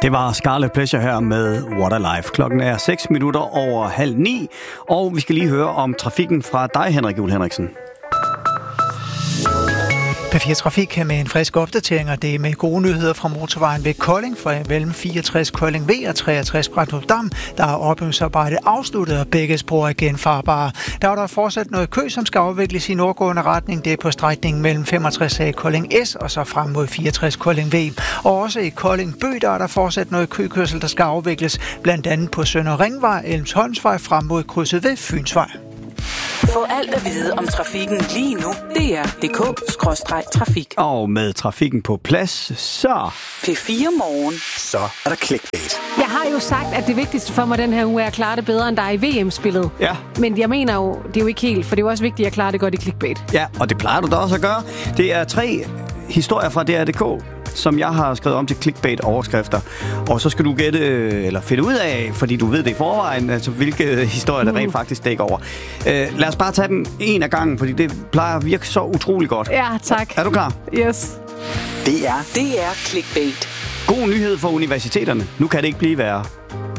Det var Scarlet Pleasure her med What a Life. Klokken er 8:06, og vi skal lige høre om trafikken fra dig, Henrik Juhl Henriksen. P4 Trafik med en frisk opdatering, og det er med gode nyheder fra motorvejen ved Kolding, fra mellem 64 Kolding V og 63 Brændstrup-Dam. Der er opbygningsarbejde afsluttet, og begge spor er genfarbare. Der er der fortsat noget kø, som skal afvikles i nordgående retning. Det er på strækningen mellem 65A Kolding S og så frem mod 64 Kolding V. Og også i Kolding By, der er der fortsat noget køkørsel, der skal afvikles, blandt andet på Sønder Ringvej, Elmsholmsvej frem mod krydset ved Fynsvej. Få alt at vide om trafikken lige nu. DR.dk/trafik. Og med trafikken på plads, så P4 Morgen. Så er der clickbait. Jeg har jo sagt, at det vigtigste for mig den her uge er at klare det bedre end dig i VM-spillet. Ja. Men jeg mener jo, det er jo ikke helt, for det er jo også vigtigt at klare det godt i clickbait. ja, og det plejer du da også at gøre. Det er 3 historier fra DR.dk, som jeg har skrevet om til clickbait-overskrifter. Og så skal du gætte, eller finde ud af, fordi du ved det i forvejen, altså hvilke historier der rent faktisk dækker over. Lad os bare tage dem en af gangen, fordi det plejer at virke så utrolig godt. Ja, tak. Er du klar? Yes. Det er Clickbait. God nyhed for universiteterne. Nu kan det ikke blive værre.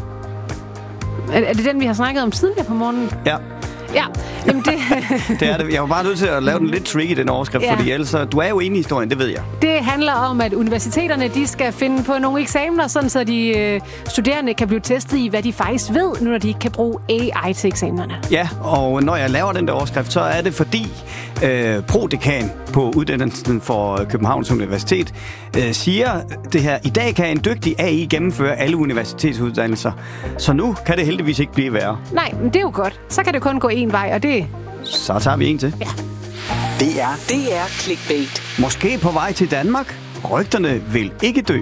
Er det den, vi har snakket om tidligere på morgenen? Ja. Ja, jamen det... Det er det. Jeg var bare nødt til at lave den lidt tricky, den overskrift, Ja. fordi ellers, du er jo inde i historien, det ved jeg. Det handler om, at universiteterne de skal finde på nogle eksamener, sådan så de studerende kan blive testet i, hvad de faktisk ved, nu når de ikke kan bruge AI til eksamenerne. Ja, og når jeg laver den der overskrift, så er det fordi prodekan på uddannelsen for Københavns Universitet siger det her: i dag kan en dygtig AI gennemføre alle universitetsuddannelser, så nu kan det heldigvis ikke blive værre. Nej, men det er jo godt. Så kan det kun gå en vej, og det... Så tager vi en til. Ja. Det er Clickbait. Måske på vej til Danmark. Rygterne vil ikke dø.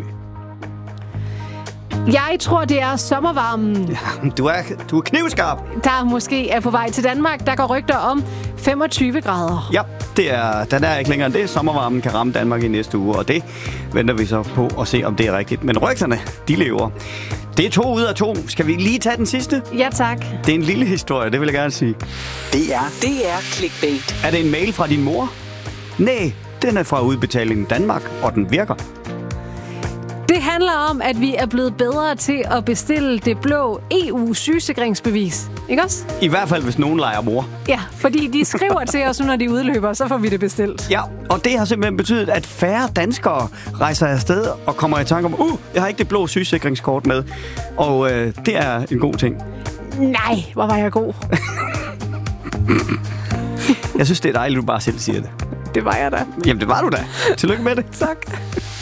Jeg tror, det er sommervarmen, Ja, du er knivskarp. der måske er på vej til Danmark. Der går rygter om 25 grader. Ja, den er ikke længere end det. Sommervarmen kan ramme Danmark i næste uge, og det venter vi så på at se, om det er rigtigt. Men rygterne, de lever. Det er 2 ud af 2. Skal vi lige tage den sidste? Ja, tak. Det er en lille historie, det vil jeg gerne sige. Det er Clickbait. Er det en mail fra din mor? Nej, den er fra Udbetaling Danmark, og den virker. Det handler om, at vi er blevet bedre til at bestille det blå EU-sygesikringsbevis. Ikke også? I hvert fald, hvis nogen leger mor. Ja, fordi de skriver til os, når de udløber, så får vi det bestilt. Ja, og det har simpelthen betydet, at færre danskere rejser afsted og kommer i tanke om, jeg har ikke det blå sygesikringskort med. Og det er en god ting. Nej, hvor var jeg god. Jeg synes, det er dejligt, at du bare selv siger det. Det var jeg da. Jamen, det var du da. Tillykke med det. Tak.